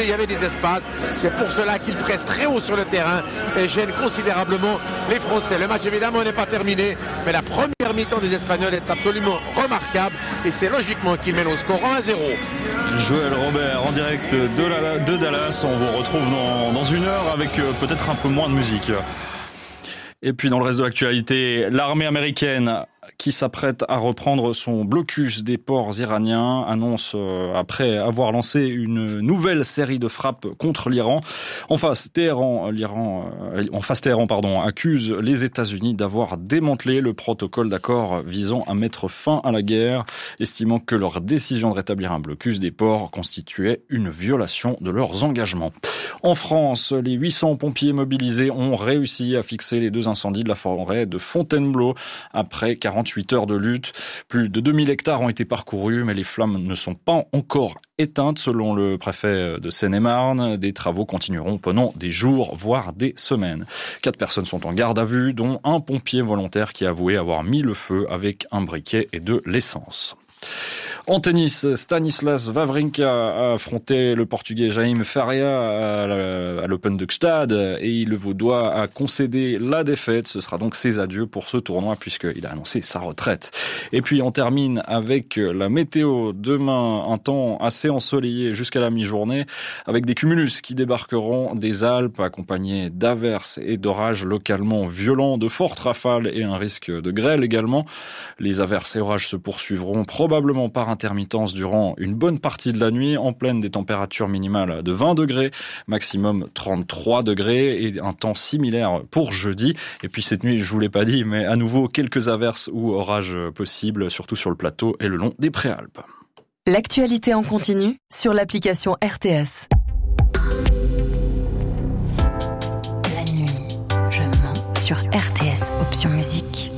il y avait des espaces. C'est pour cela qu'ils pressent très haut sur le terrain et gênent considérablement les Français. Le match évidemment n'est pas terminé, mais la première mi-temps des Espagnols est absolument remarquable et c'est logiquement qu'ils mènent au score 1-0. Joël Robert en direct de Dallas. On vous retrouve dans une heure avec peut-être un peu moins de musique. Et puis dans le reste de l'actualité, l'armée américaine qui s'apprête à reprendre son blocus des ports iraniens annonce, après avoir lancé une nouvelle série de frappes contre l'Iran. En face, Téhéran accuse les États-Unis d'avoir démantelé le protocole d'accord visant à mettre fin à la guerre, estimant que leur décision de rétablir un blocus des ports constituait une violation de leurs engagements. En France, les 800 pompiers mobilisés ont réussi à fixer les 2 incendies de la forêt de Fontainebleau après 48 heures de lutte. Plus de 2000 hectares ont été parcourus, mais les flammes ne sont pas encore éteintes, selon le préfet de Seine-et-Marne. Des travaux continueront pendant des jours, voire des semaines. 4 personnes sont en garde à vue, dont un pompier volontaire qui a avoué avoir mis le feu avec un briquet et de l'essence. En tennis, Stanislas Wawrinka a affronté le Portugais Jaime Faria à l'Open de Gstad et le Vaudois a concédé la défaite. Ce sera donc ses adieux pour ce tournoi puisqu'il a annoncé sa retraite. Et puis on termine avec la météo. Demain, un temps assez ensoleillé jusqu'à la mi-journée avec des cumulus qui débarqueront des Alpes accompagnés d'averses et d'orages localement violents, de fortes rafales et un risque de grêle également. Les averses et orages se poursuivront probablement par intermittence durant une bonne partie de la nuit, en pleine des températures minimales de 20 degrés, maximum 33 degrés et un temps similaire pour jeudi. Et puis cette nuit, je vous l'ai pas dit, mais à nouveau quelques averses ou orages possibles, surtout sur le plateau et le long des Préalpes. L'actualité en continu sur l'application RTS. La nuit, je mens sur RTS Option Musique.